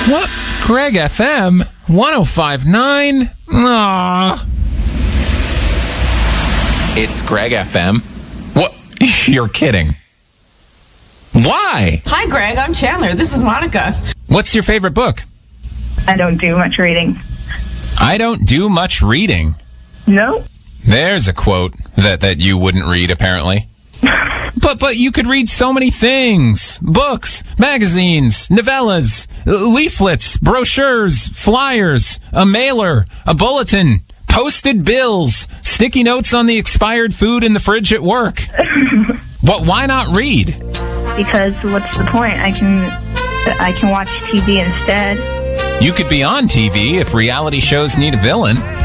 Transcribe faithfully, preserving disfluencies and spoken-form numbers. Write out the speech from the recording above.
What? Greg F M one oh five point nine? Aww. It's Greg F M. What? You're kidding. Why? Hi, Greg. I'm Chandler. This is Monica. What's your favorite book? I don't do much reading. I don't do much reading. No. There's a quote that, that you wouldn't read, apparently. But but you could read so many things. Books, magazines, novellas, leaflets, brochures, flyers, a mailer, a bulletin, posted bills, sticky notes on the expired food in the fridge at work. What? Why not read? Because what's the point? I can I can watch T V instead. You could be on T V if reality shows need a villain.